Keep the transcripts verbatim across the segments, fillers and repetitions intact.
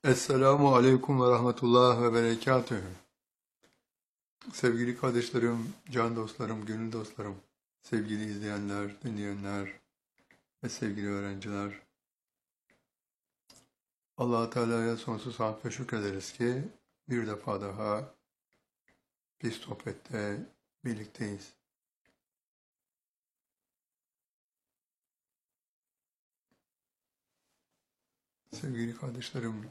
Esselamu Aleyküm ve Rahmetullah ve Berekatühü. Sevgili kardeşlerim, can dostlarım, gönül dostlarım, sevgili izleyenler, dinleyenler ve sevgili öğrenciler. Allah-u Teala'ya sonsuz hamd ve şükrederiz ki bir defa daha bir sohbette birlikteyiz. Sevgili kardeşlerim,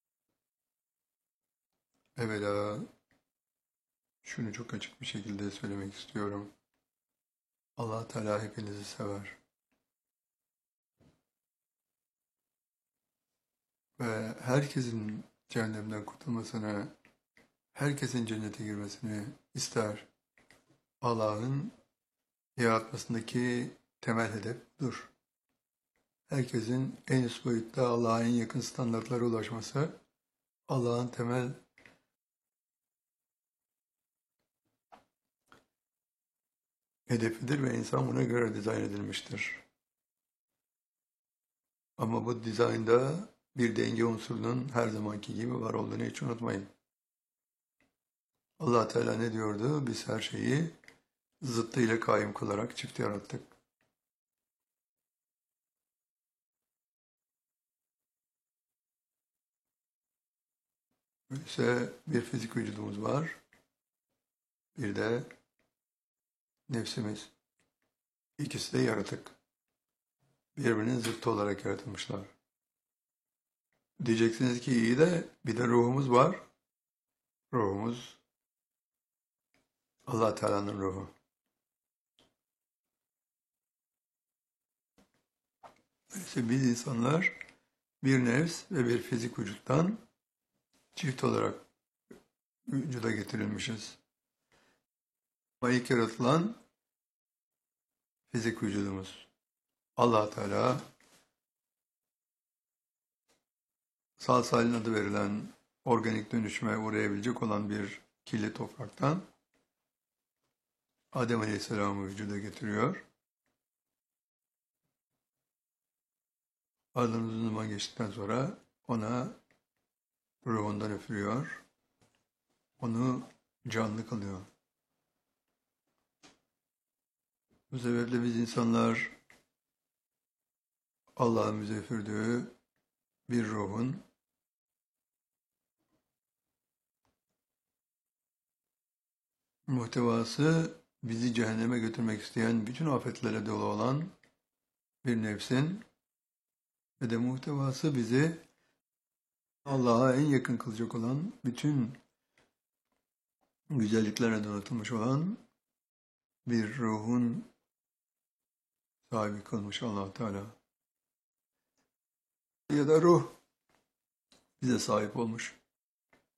evvela şunu çok açık bir şekilde söylemek istiyorum. Allah-u Teala hepinizi sever. Ve herkesin cehennemden kurtulmasını, herkesin cennete girmesini ister. Allah'ın yaratmasındaki temel hedef budur. Herkesin en üst boyutta Allah'a en yakın standartlara ulaşması, Allah'ın temel hedefidir ve insan buna göre dizayn edilmiştir. Ama bu dizaynda bir denge unsurunun her zamanki gibi var olduğunu hiç unutmayın. Allah Teala ne diyordu? Biz her şeyi zıttıyla kaim kılarak çift yarattık. Öyleyse bir fizik vücudumuz var, bir de nefsimiz. İkisi de yaratık. Birbirinin zıttı olarak yaratılmışlar. Diyeceksiniz ki iyi de bir de ruhumuz var. Ruhumuz Allah Teala'nın ruhu. Öyleyse biz insanlar bir nefs ve bir fizik vücuttan çift olarak vücuda getirilmişiz. Ama ilk yaratılan fizik vücudumuz. Allah Teala salsalin adı verilen organik dönüşüme uğrayabilecek olan bir kirli topraktan Adem Aleyhisselam'ı vücuda getiriyor. Aradan uzun zaman geçtikten sonra ona ruhundan üfürüyor. Onu canlı kılıyor. Bu sebeple biz insanlar Allah'ın bize üfürdüğü bir ruhun muhtevası bizi cehenneme götürmek isteyen bütün afetlere dolu olan bir nefsin ve de muhtevası bizi Allah'a en yakın kılacak olan bütün güzelliklere donatılmış olan bir ruhun sahibi kılmış Allah Teala. Ya da ruh bize sahip olmuş.